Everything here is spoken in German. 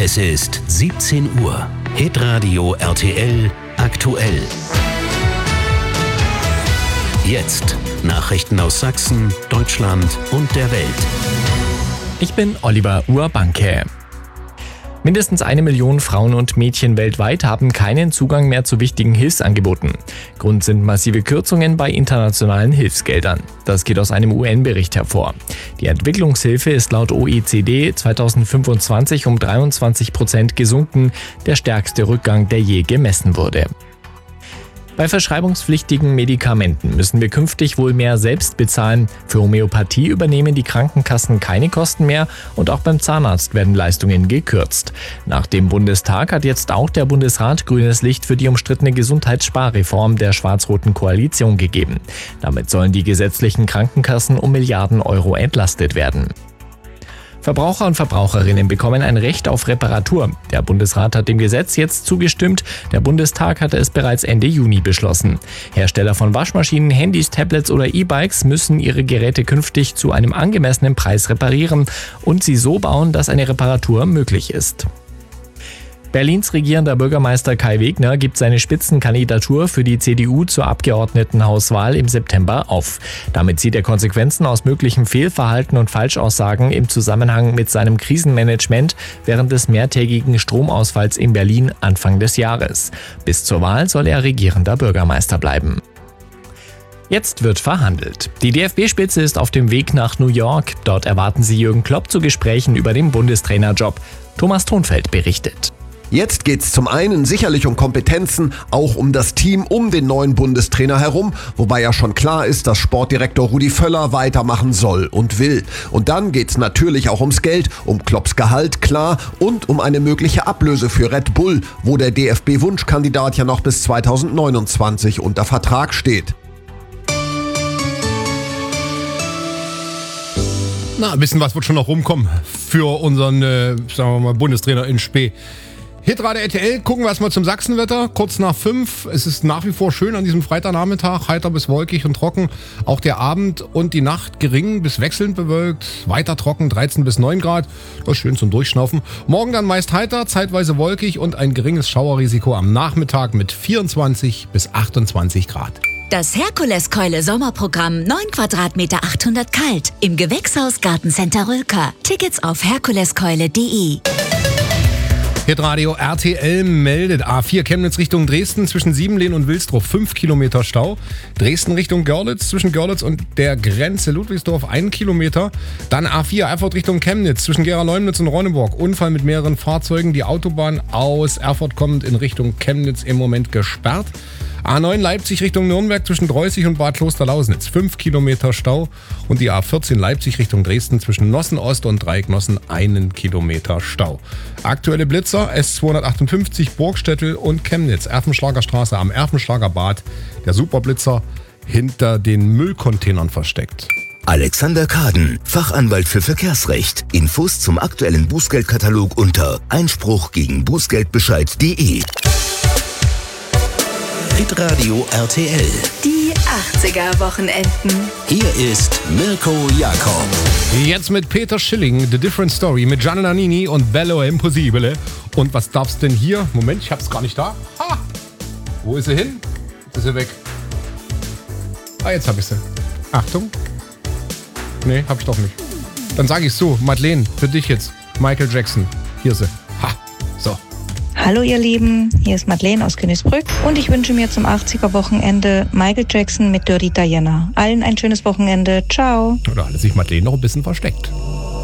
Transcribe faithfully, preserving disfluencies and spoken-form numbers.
Es ist siebzehn Uhr. Hitradio R T L aktuell. Jetzt Nachrichten aus Sachsen, Deutschland und der Welt. Ich bin Oliver Urbanke. Mindestens eine Million Frauen und Mädchen weltweit haben keinen Zugang mehr zu wichtigen Hilfsangeboten. Grund sind massive Kürzungen bei internationalen Hilfsgeldern. Das geht aus einem U N-Bericht hervor. Die Entwicklungshilfe ist laut O E C D zweitausendfünfundzwanzig um dreiundzwanzig Prozent gesunken, der stärkste Rückgang, der je gemessen wurde. Bei verschreibungspflichtigen Medikamenten müssen wir künftig wohl mehr selbst bezahlen. Für Homöopathie übernehmen die Krankenkassen keine Kosten mehr und auch beim Zahnarzt werden Leistungen gekürzt. Nach dem Bundestag hat jetzt auch der Bundesrat grünes Licht für die umstrittene Gesundheitssparreform der schwarz-roten Koalition gegeben. Damit sollen die gesetzlichen Krankenkassen um Milliarden Euro entlastet werden. Verbraucher und Verbraucherinnen bekommen ein Recht auf Reparatur. Der Bundesrat hat dem Gesetz jetzt zugestimmt. Der Bundestag hatte es bereits Ende Juni beschlossen. Hersteller von Waschmaschinen, Handys, Tablets oder E-Bikes müssen ihre Geräte künftig zu einem angemessenen Preis reparieren und sie so bauen, dass eine Reparatur möglich ist. Berlins regierender Bürgermeister Kai Wegner gibt seine Spitzenkandidatur für die C D U zur Abgeordnetenhauswahl im September auf. Damit sieht er Konsequenzen aus möglichem Fehlverhalten und Falschaussagen im Zusammenhang mit seinem Krisenmanagement während des mehrtägigen Stromausfalls in Berlin Anfang des Jahres. Bis zur Wahl soll er regierender Bürgermeister bleiben. Jetzt wird verhandelt. Die D F B-Spitze ist auf dem Weg nach New York. Dort erwarten sie Jürgen Klopp zu Gesprächen über den Bundestrainerjob. Thomas Thonfeld berichtet. Jetzt geht's zum einen sicherlich um Kompetenzen, auch um das Team um den neuen Bundestrainer herum, wobei ja schon klar ist, dass Sportdirektor Rudi Völler weitermachen soll und will. Und dann geht's natürlich auch ums Geld, um Klopps Gehalt, klar, und um eine mögliche Ablöse für Red Bull, wo der D F B-Wunschkandidat ja noch bis zweitausendneunundzwanzig unter Vertrag steht. Na, ein bisschen was wird schon noch rumkommen für unseren, äh, sagen wir mal, Bundestrainer in Spee. Hitradio R T L, gucken wir erstmal zum Sachsenwetter, kurz nach fünf. Es ist nach wie vor schön an diesem Freitagnachmittag, heiter bis wolkig und trocken. Auch der Abend und die Nacht gering bis wechselnd bewölkt, weiter trocken, dreizehn bis neun Grad. Das ist schön zum Durchschnaufen. Morgen dann meist heiter, zeitweise wolkig und ein geringes Schauerrisiko am Nachmittag mit vierundzwanzig bis achtundzwanzig Grad. Das Herkuleskeule Sommerprogramm neun Quadratmeter achthundert kalt im Gewächshaus Gartencenter Rülker. Tickets auf herkuleskeule punkt de. Hitradio R T L meldet A vier Chemnitz Richtung Dresden zwischen Siebenlehn und Wilsdruff fünf Kilometer Stau. Dresden Richtung Görlitz zwischen Görlitz und der Grenze Ludwigsdorf ein Kilometer. Dann A vier Erfurt Richtung Chemnitz zwischen Gera-Neumnitz und Ronneburg. Unfall mit mehreren Fahrzeugen. Die Autobahn aus Erfurt kommend in Richtung Chemnitz im Moment gesperrt. A neun Leipzig Richtung Nürnberg zwischen Dreußig und Bad Klosterlausnitz fünf Kilometer Stau. Und die A vierzehn Leipzig Richtung Dresden zwischen Nossen Ost und Dreiecknossen einen Kilometer Stau. Aktuelle Blitzer S zweihundertachtundfünfzig Burgstettel und Chemnitz, Erfenschlager Straße am Erfenschlager Bad. Der Superblitzer hinter den Müllcontainern versteckt. Alexander Kaden, Fachanwalt für Verkehrsrecht. Infos zum aktuellen Bußgeldkatalog unter Einspruch gegen Bußgeldbescheid punkt de. Hitradio R T L. Die achtziger-Wochenenden. Hier ist Mirko Jakob. Jetzt mit Peter Schilling, The Different Story, mit Gianna Nannini und Bello Impossibile. Und was darf's denn hier? Moment, ich hab's gar nicht da. Ha! Wo ist sie hin? Ist sie weg? Ah, jetzt hab ich sie. Achtung. Nee, hab ich doch nicht. Dann sag ich's so, Madeleine, für dich jetzt. Michael Jackson. Hier ist sie. Ha! So. Hallo ihr Lieben, hier ist Madeleine aus Königsbrück und ich wünsche mir zum achtziger-Wochenende Michael Jackson mit Dirty Diana. Allen ein schönes Wochenende. Ciao. Oder hat sich Madeleine noch ein bisschen versteckt?